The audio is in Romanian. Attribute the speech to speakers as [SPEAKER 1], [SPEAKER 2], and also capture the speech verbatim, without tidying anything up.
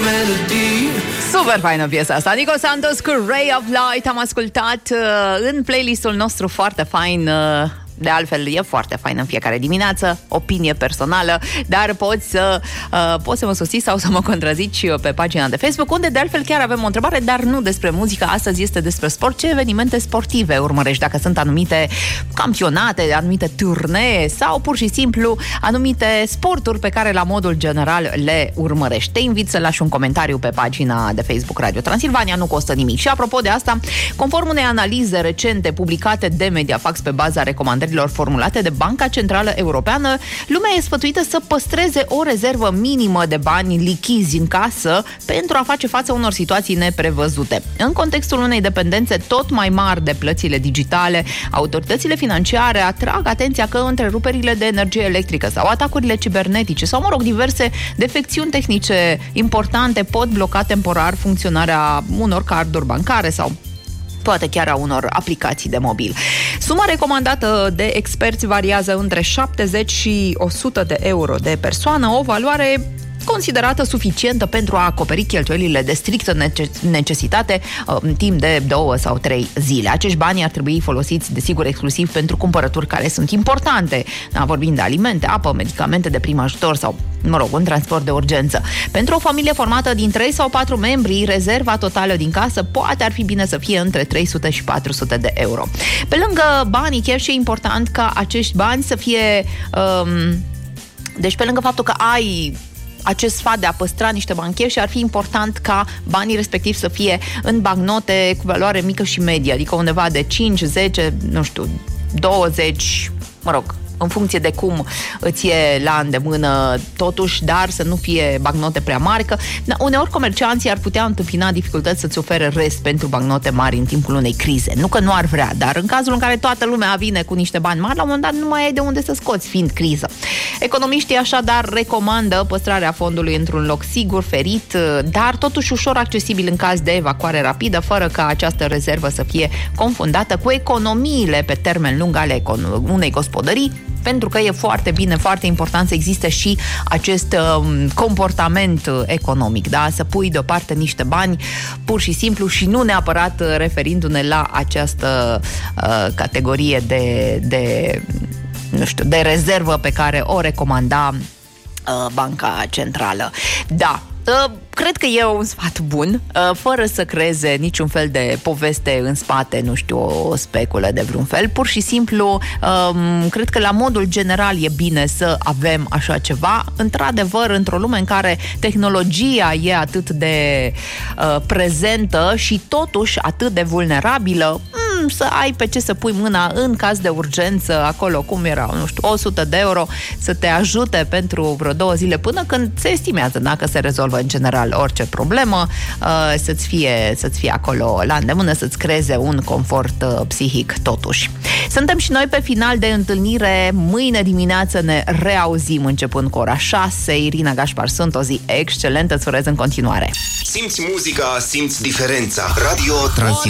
[SPEAKER 1] Super faină piesa asta. Nico Santos cu Ray of Light. Am ascultat uh, în playlistul nostru foarte fain. Uh, De altfel, e foarte fain în fiecare dimineață, opinie personală, dar poți să, uh, poți să mă susții sau să mă contrazici pe pagina de Facebook, unde de altfel chiar avem o întrebare, dar nu despre muzică. Astăzi este despre sport. Ce evenimente sportive urmărești? Dacă sunt anumite campionate, anumite turnee sau pur și simplu anumite sporturi pe care la modul general le urmărești. Te invit să lași un comentariu pe pagina de Facebook Radio Transilvania, nu costă nimic. Și apropo de asta, conform unei analize recente publicate de Mediafax pe baza recomandărilor formulate de Banca Centrală Europeană, lumea e sfătuită să păstreze o rezervă minimă de bani lichizi în casă pentru a face față unor situații neprevăzute. În contextul unei dependențe tot mai mari de plățile digitale, autoritățile financiare atrag atenția că întreruperile de energie electrică sau atacurile cibernetice sau, mă rog, diverse defecțiuni tehnice importante pot bloca temporar funcționarea unor carduri bancare sau poate chiar a unor aplicații de mobil. Suma recomandată de experți variază între șaptezeci și o sută de euro de persoană, o valoare considerată suficientă pentru a acoperi cheltuielile de strictă necesitate în timp de două sau trei zile. Acești bani ar trebui folosiți, desigur, exclusiv pentru cumpărături care sunt importante, vorbind de alimente, apă, medicamente de prim ajutor sau, mă rog, un transport de urgență. Pentru o familie formată din trei sau patru membri, rezerva totală din casă poate ar fi bine să fie între trei sute și patru sute de euro. Pe lângă banii cash, e important ca acești bani să fie... Um, deci, pe lângă faptul că ai acest sfat de a păstra niște bani cash, ar fi important ca banii respectivi să fie în bancnote cu valoare mică și medie, adică undeva de cinci, zece, nu știu, douăzeci, mă rog, în funcție de cum îți e la îndemână, totuși, dar să nu fie bancnote prea mari, că uneori comercianții ar putea întâmpina dificultăți să-ți ofere rest pentru bancnote mari în timpul unei crize. Nu că nu ar vrea, dar în cazul în care toată lumea vine cu niște bani mari, la un moment dat nu mai ai de unde să scoți, fiind criză. Economiștii așadar recomandă păstrarea fondului într-un loc sigur, ferit, dar totuși ușor accesibil în caz de evacuare rapidă, fără ca această rezervă să fie confundată cu economiile pe termen lung ale unei gospodării, pentru că e foarte bine, foarte important să existe și acest uh, comportament economic, da? Să pui deoparte niște bani pur și simplu și nu neapărat referindu-ne la această uh, categorie de, de, nu știu, de rezervă pe care o recomanda uh, Banca Centrală. Da. Uh, cred că e un sfat bun, uh, fără să creeze niciun fel de poveste în spate, nu știu, o speculă de vreun fel. Pur și simplu, um, cred că la modul general e bine să avem așa ceva. Într-adevăr, într-o lume în care tehnologia e atât de uh, prezentă și totuși atât de vulnerabilă, mm, să ai pe ce să pui mâna în caz de urgență, acolo cum era, nu știu, o sută de euro, să te ajute pentru vreo două zile până când se estimează dacă se rezolvă în general orice problemă, uh, să-ți fie, să-ți fie acolo la îndemână, să-ți creeze un confort uh, psihic totuși. Suntem și noi pe final de întâlnire. Mâine dimineață ne reauzim începând cu ora șase. Irina Gașpar sunt, o zi excelentă, îți urez în continuare.
[SPEAKER 2] Simți muzica, simți diferența. Radio Transilvania.